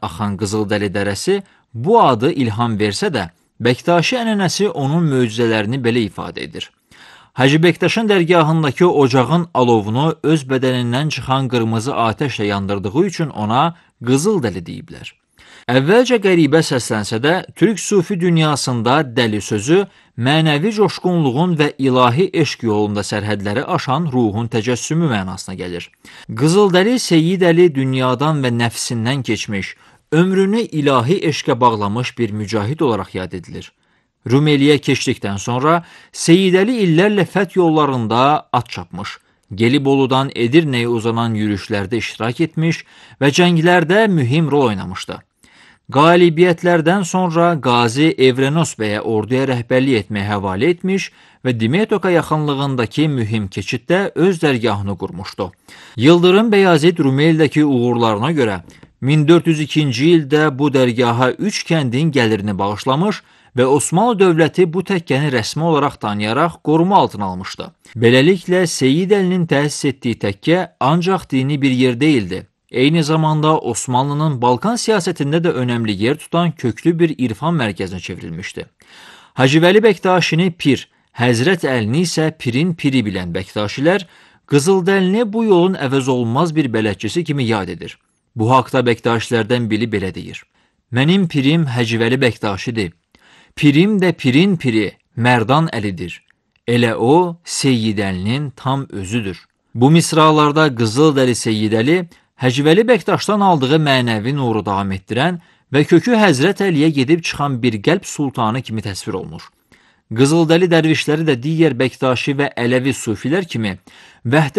axan Qızıldəli dərəsi bu adı ilham versə də, Bektaşi ənənəsi onun möcüzələrini belə ifadə edir. Hacı Bektaşın dərgahındakı ocağın alovunu öz bədənindən çıxan qırmızı atəşlə yandırdığı üçün ona Qızıldəli deyiblər. Əvvəlcə qəribə səslənsə də, türk sufi dünyasında dəli sözü mənəvi coşqunluğun və ilahi eşq yolunda sərhədləri aşan ruhun təcəssümü mənasına gəlir. Qızıldəli Seyyid Əli dünyadan və nəfsindən keçmiş, ömrünü ilahi eşqə bağlamış bir mücahid olaraq yad edilir. Rumeliyə keçdikdən sonra Seyyid Əli illərlə fəth yollarında at çapmış, Geliboludan Edirnəyə uzanan yürüşlərdə iştirak etmiş və cənglərdə mühim rol oynamışdı. Qalibiyyətlərdən sonra Qazi Evrenos bəyə orduya rəhbərlik etməyə həvalə etmiş və Dimetoka yaxınlığındakı mühim keçiddə öz dərgahını qurmuşdu. Yıldırım Bəyazid Rumelidəki uğurlarına görə 1402-ci ildə bu dərgaha 3 kəndin gəlirini bağışlamış və Osmanlı dövləti bu təkkəni rəsmi olaraq tanıyaraq qoruma altına almışdı. Beləliklə, Seyyid Əlinin təsis etdiyi təkkə ancaq dini bir yer deyildi. Eyni zamanda Osmanlının Balkan siyasətində də önəmli yer tutan köklü bir irfan mərkəzinə çevrilmişdi. Hacı Vəli Bektaşini pir, Həzrət Əlini isə pirin piri bilən Bektaşilər Qızıldəlini bu yolun əvəzolunmaz bir bələdçisi kimi yad edir. Bu haqda Bektaşilərdən biri belə deyir: "Mənim pirim Hacı Vəli Bektaşidir. Pirim də pirin piri Mərdan Əlidir. Elə o Seyyid Əlinin tam özüdür." Bu misralarda Qızıldəli Seyyid Əli Hacı Vəli Bektaşdan aldığı mənəvi nuru davam etdirən və kökü Həzrət Əliyə gedib çıxan bir qəlb sultanı kimi təsvir olunur. Qızıldəli dərvişləri də digər Bektaşi və Ələvi sufilər kimi vəhdət